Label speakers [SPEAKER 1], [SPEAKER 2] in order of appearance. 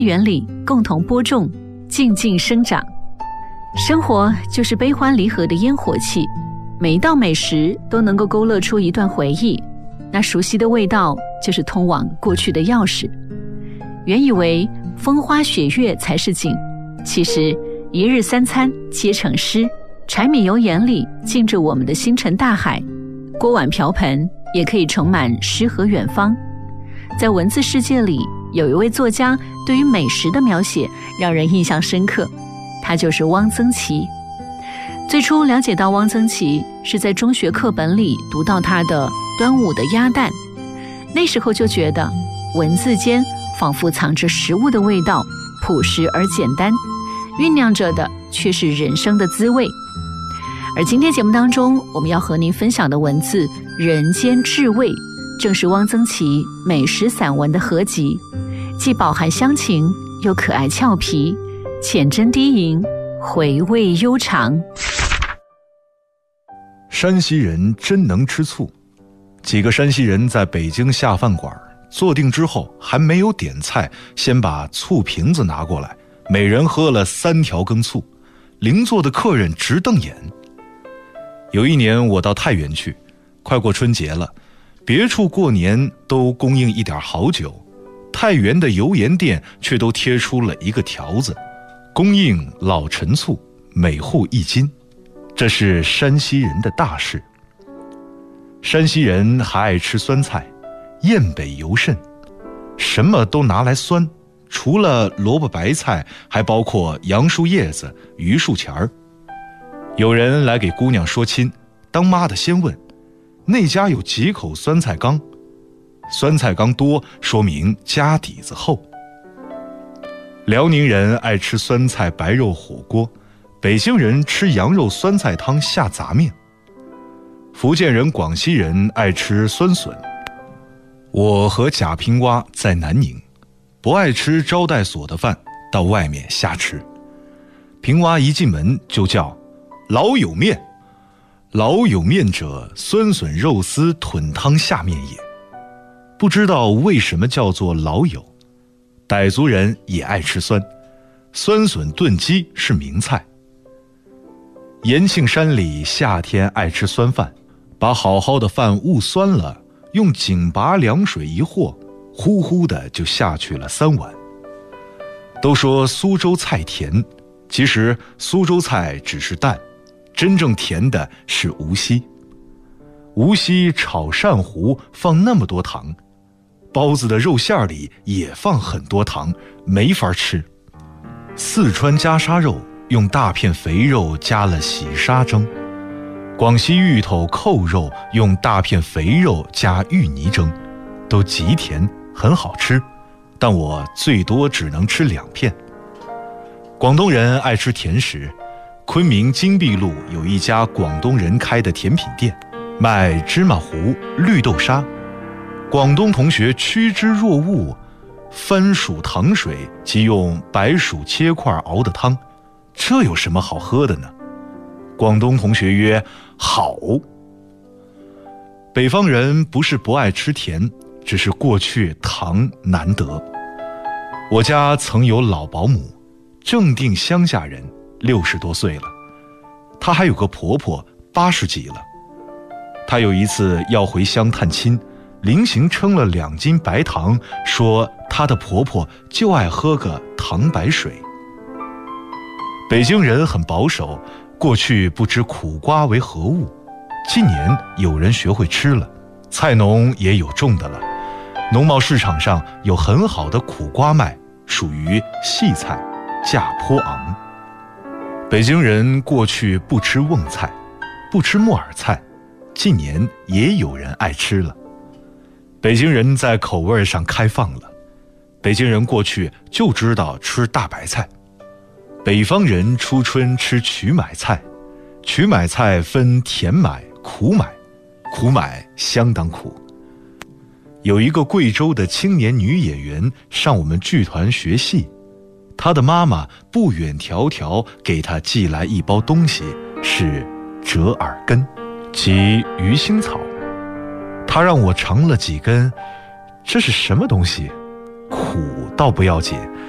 [SPEAKER 1] 园里共同播种，静静生长。生活就是悲欢离合的烟火气，每一道美食都能够勾勒出一段回忆，那熟悉的味道就是通往过去的钥匙。原以为风花雪月才是景，其实一日三餐皆成诗，柴米油盐里浸着我们的星辰大海，锅碗瓢盆也可以盛满诗和远方。在文字世界里，有一位作家对于美食的描写让人印象深刻，他就是汪曾祺。最初了解到汪曾祺是在中学课本里读到他的《端午的鸭蛋》，那时候就觉得文字间仿佛藏着食物的味道，朴实而简单，酝酿着的却是人生的滋味。而今天节目当中我们要和您分享的文字《人间至味》，正是汪曾祺美食散文的合集，既饱含乡情又可爱俏皮，浅斟低吟，回味悠长。
[SPEAKER 2] 山西人真能吃醋。几个山西人在北京下饭馆，坐定之后还没有点菜，先把醋瓶子拿过来，每人喝了3条羹醋，邻座的客人直瞪眼。有一年我到太原去，快过春节了，别处过年都供应一点好酒，太原的油盐店却都贴出了一个条子，供应老陈醋，每户1斤。这是山西人的大事。山西人还爱吃酸菜，雁北尤甚，什么都拿来酸，除了萝卜白菜，还包括杨树叶子、榆树钱儿。有人来给姑娘说亲，当妈的先问那家有几口酸菜缸，酸菜缸多说明家底子厚。辽宁人爱吃酸菜白肉火锅，北京人吃羊肉酸菜汤下杂面，福建人、广西人爱吃酸笋。我和贾平凹在南宁，不爱吃招待所的饭，到外面瞎吃。平凹一进门就叫老友面，老友面者，酸笋肉丝豚汤下面也。不知道为什么叫做老友。傣族人也爱吃酸，酸笋炖鸡是名菜。延庆山里夏天爱吃酸饭，把好好的饭焐酸了，用井拔凉水一和，呼呼的就下去了3碗。都说苏州菜甜，其实苏州菜只是淡，真正甜的是无锡。无锡炒鳝糊放那么多糖，包子的肉馅里也放很多糖，没法吃。四川夹沙肉用大片肥肉加了洗沙蒸，广西芋头扣肉用大片肥肉加芋泥蒸，都极甜，很好吃，但我最多只能吃2片。广东人爱吃甜食，昆明金碧路有一家广东人开的甜品店，卖芝麻糊、绿豆沙。广东同学趋之若鹜，番薯糖水即用白薯切块熬的汤，这有什么好喝的呢？广东同学曰好。北方人不是不爱吃甜，只是过去糖难得。我家曾有老保姆，正定乡下人，60多岁了，她还有个婆婆80几了。她有一次要回乡探亲，临行称了2斤白糖，说她的婆婆就爱喝个糖白水。北京人很保守，过去不知苦瓜为何物，近年有人学会吃了，菜农也有种的了，农贸市场上有很好的苦瓜卖，属于细菜，价颇昂。北京人过去不吃瓮菜，不吃木耳菜，近年也有人爱吃了。北京人在口味上开放了，北京人过去就知道吃大白菜。北方人初春吃曲买菜，曲买菜分甜买、苦买，苦买相当苦。有一个贵州的青年女演员上我们剧团学戏，她的妈妈不远迢迢给她寄来一包东西，是折耳根，即鱼腥草。她让我尝了几根，这是什么东西？苦倒不要紧，